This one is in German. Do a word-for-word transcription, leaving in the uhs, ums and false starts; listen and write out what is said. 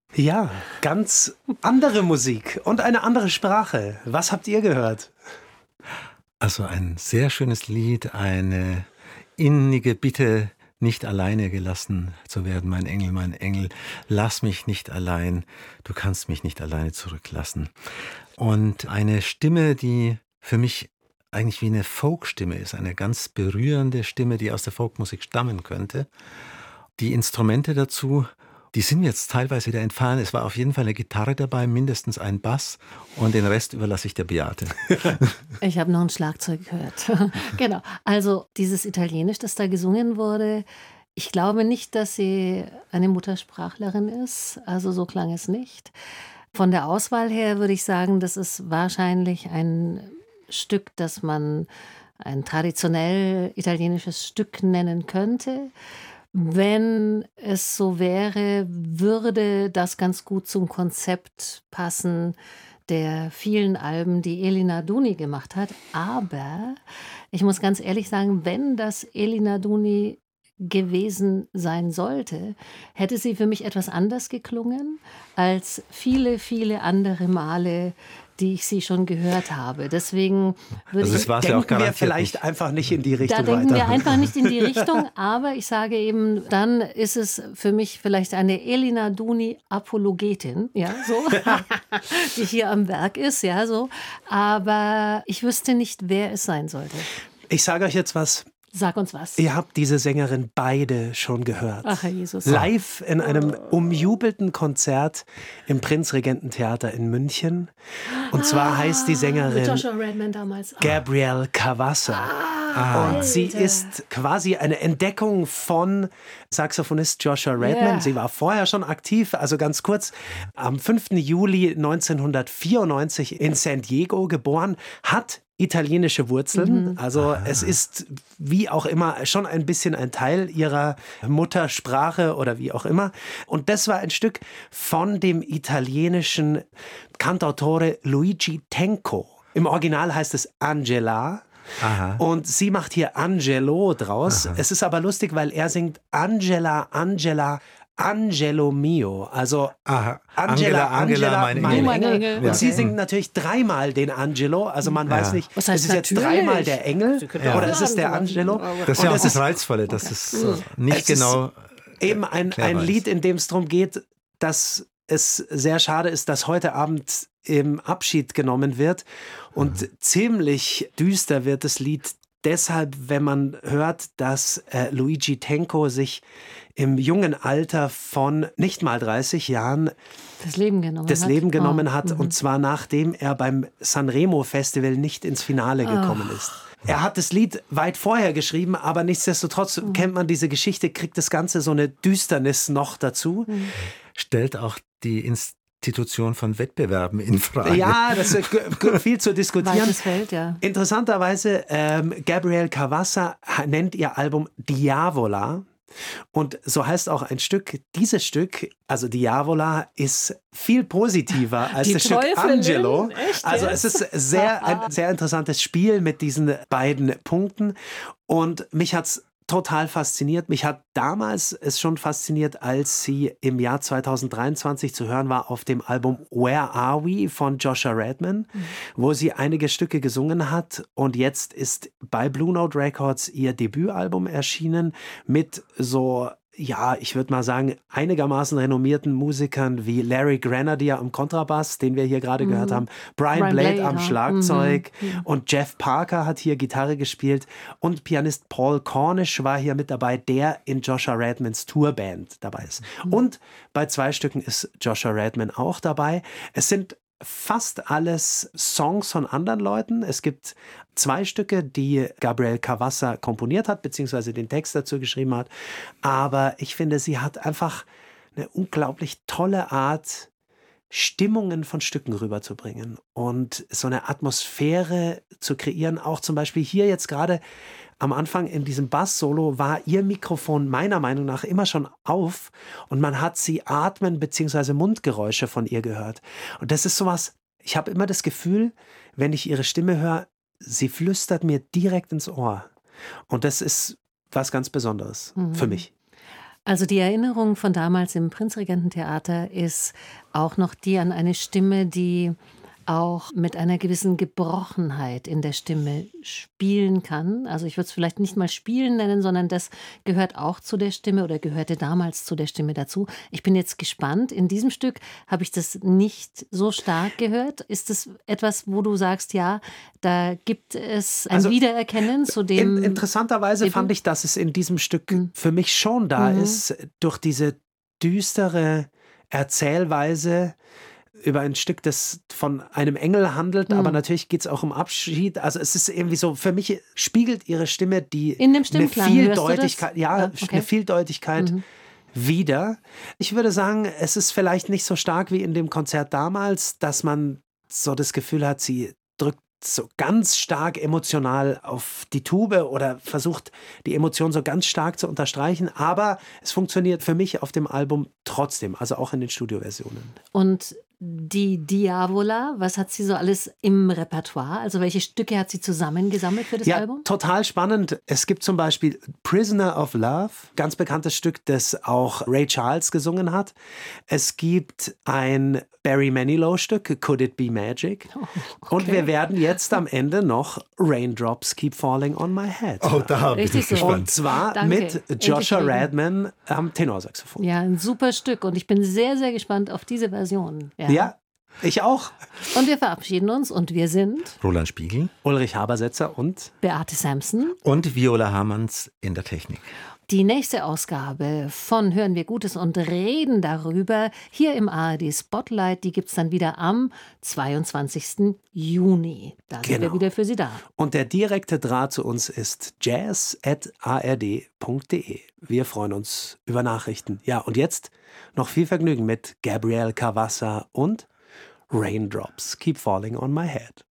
Ja, ganz andere Musik und eine andere Sprache. Was habt ihr gehört? Also ein sehr schönes Lied, eine innige Bitte, nicht alleine gelassen zu werden, mein Engel, mein Engel. Lass mich nicht allein, du kannst mich nicht alleine zurücklassen. Und eine Stimme, die für mich eigentlich wie eine Folkstimme ist, eine ganz berührende Stimme, die aus der Folkmusik stammen könnte. Die Instrumente dazu, die sind jetzt teilweise wieder entfallen. Es war auf jeden Fall eine Gitarre dabei, mindestens ein Bass und den Rest überlasse ich der Beate. Ich habe noch ein Schlagzeug gehört. Genau, also dieses Italienisch, das da gesungen wurde, ich glaube nicht, dass sie eine Muttersprachlerin ist, also so klang es nicht. Von der Auswahl her würde ich sagen, das ist wahrscheinlich ein Stück, das man ein traditionell italienisches Stück nennen könnte. Wenn es so wäre, würde das ganz gut zum Konzept passen der vielen Alben, die Elina Duni gemacht hat. Aber ich muss ganz ehrlich sagen, wenn das Elina Duni gewesen sein sollte, hätte sie für mich etwas anders geklungen als viele, viele andere Male, die ich sie schon gehört habe. Deswegen würde Also ich... das war's ja auch Denken wir garantiert vielleicht nicht. einfach nicht in die Richtung Da denken weiter. wir einfach nicht in die Richtung, aber ich sage eben, dann ist es für mich vielleicht eine Elina Duni Apologetin, ja, so, die hier am Werk ist, ja, so. Aber ich wüsste nicht, wer es sein sollte. Ich sage euch jetzt was. Sag uns was. Ihr habt diese Sängerin beide schon gehört. Ach, Herr Jesus. Live in einem umjubelten Konzert im Prinzregententheater in München. Und zwar heißt die Mit Sängerin Joshua Redman damals. Ah. Gabrielle Cavazza. Ah, Und sie Alter. ist quasi eine Entdeckung von Saxophonist Joshua Redman. Yeah. Sie war vorher schon aktiv, also ganz kurz, am fünften Juli neunzehnhundertvierundneunzig in San Diego geboren, hat italienische Wurzeln. Also es ist wie auch immer schon ein bisschen ein Teil ihrer Muttersprache oder wie auch immer. Und das war ein Stück von dem italienischen Cantautore Luigi Tenco. Im Original heißt es Angela. Aha. Und sie macht hier Angelo draus. Aha. Es ist aber lustig, weil er singt Angela, Angela, Angelo mio. Also Aha. Angela, Angela, Angela, mein mein Engel. Mein Engel. Engel. Und Ja. sie singt natürlich dreimal den Angelo. Also man weiß Ja. nicht, Was heißt ist es jetzt natürlich? dreimal der Engel Sie könnte oder auch ist es der sagen, Angelo? aber- Das ist Und ja auch es das ist Reizvolle, dass es äh, nicht Es ist genau eben ein, erklärbar ein ist. Lied, in dem es darum geht, dass es sehr schade ist, dass heute Abend im Abschied genommen wird. Und Mhm. ziemlich düster wird das Lied deshalb, wenn man hört, dass äh, Luigi Tenco sich im jungen Alter von nicht mal dreißig Jahren Das Leben genommen das hat. Leben genommen Oh. hat. Mhm. Und zwar nachdem er beim Sanremo Festival nicht ins Finale gekommen ist. Er hat das Lied weit vorher geschrieben, aber nichtsdestotrotz kennt man diese Geschichte, kriegt das Ganze so eine Düsternis noch dazu. stellt auch die Institution von Wettbewerben in Frage. Ja, das ist g- g- viel zu diskutieren. Weites Feld, ja. Interessanterweise, ähm, Gabrielle Cavazza nennt ihr Album Diavola. Und so heißt auch ein Stück, dieses Stück, also Diavola, ist viel positiver als Die das Stück Teufelin? Angelo. Echt Also jetzt? es ist sehr, ein sehr interessantes Spiel mit diesen beiden Punkten. Und mich hat es total fasziniert. Mich hat damals es schon fasziniert, als sie im Jahr zweitausenddreiundzwanzig zu hören war auf dem Album Where Are We von Joshua Redman, mhm. wo sie einige Stücke gesungen hat. Und jetzt ist bei Blue Note Records ihr Debütalbum erschienen mit so, ja, ich würde mal sagen, einigermaßen renommierten Musikern wie Larry Grenadier am Kontrabass, den wir hier gerade mhm. gehört haben, Brian, Brian Blade, Blade am ja. Schlagzeug mhm. und Jeff Parker hat hier Gitarre gespielt und Pianist Paul Cornish war hier mit dabei, der in Joshua Redmans Tourband dabei ist. Mhm. Und bei zwei Stücken ist Joshua Redman auch dabei. Es sind fast alles Songs von anderen Leuten. Es gibt zwei Stücke, die Gabrielle Cavazza komponiert hat, beziehungsweise den Text dazu geschrieben hat. Aber ich finde, sie hat einfach eine unglaublich tolle Art, Stimmungen von Stücken rüberzubringen und so eine Atmosphäre zu kreieren. Auch zum Beispiel hier jetzt gerade am Anfang in diesem Bass-Solo war ihr Mikrofon meiner Meinung nach immer schon auf und man hat sie atmen bzw. Mundgeräusche von ihr gehört. Und das ist sowas, ich habe immer das Gefühl, wenn ich ihre Stimme höre, sie flüstert mir direkt ins Ohr. Und das ist was ganz Besonderes mhm. für mich. Also die Erinnerung von damals im Prinzregententheater ist auch noch die an eine Stimme, die auch mit einer gewissen Gebrochenheit in der Stimme spielen kann. Also ich würde es vielleicht nicht mal spielen nennen, sondern das gehört auch zu der Stimme oder gehörte damals zu der Stimme dazu. Ich bin jetzt gespannt. In diesem Stück habe ich das nicht so stark gehört. Ist es etwas, wo du sagst, ja, da gibt es ein Also, Wiedererkennen zu dem... In, interessanterweise Eben? fand ich, dass es in diesem Stück Mhm. für mich schon da Mhm. ist, durch diese düstere Erzählweise über ein Stück, das von einem Engel handelt, Mhm. aber natürlich geht es auch um Abschied. Also es ist irgendwie so, für mich spiegelt ihre Stimme die In dem eine Stimmklang, hörst du das? Vieldeutigkeit, ja, Ja, okay. eine Vieldeutigkeit Mhm. wieder. Ich würde sagen, es ist vielleicht nicht so stark wie in dem Konzert damals, dass man so das Gefühl hat, sie drückt so ganz stark emotional auf die Tube oder versucht, die Emotion so ganz stark zu unterstreichen. Aber es funktioniert für mich auf dem Album trotzdem, also auch in den Studioversionen. Und die Diavola, was hat sie so alles im Repertoire? Also welche Stücke hat sie zusammengesammelt für das Ja, Album? total spannend. Es gibt zum Beispiel Prisoner of Love, ganz bekanntes Stück, das auch Ray Charles gesungen hat. Es gibt ein Barry Manilow-Stück, Could It Be Magic? Oh, Und wir werden jetzt am Ende noch Raindrops Keep Falling on My Head. Oh, da bin Richtig ich so. gespannt. Und zwar Danke. mit Endlich Joshua Regen. Radman am Tenorsaxophon. Ja, ein super Stück und ich bin sehr, sehr gespannt auf diese Version. Ja. Ja, ich auch. Und wir verabschieden uns und wir sind Roland Spiegel Ulrich Habersetzer und Beate Sampson. und Viola Hamanns in der Technik. Die nächste Ausgabe von Hören wir Gutes und reden darüber hier im A R D Spotlight, die gibt es dann wieder am zweiundzwanzigsten Juni. Da sind wir Genau. wieder für Sie da. Und der direkte Draht zu uns ist jazz at a r d punkt d e. Wir freuen uns über Nachrichten. Ja, und jetzt noch viel Vergnügen mit Gabriel Cavassa und Raindrops Keep Falling on My Head.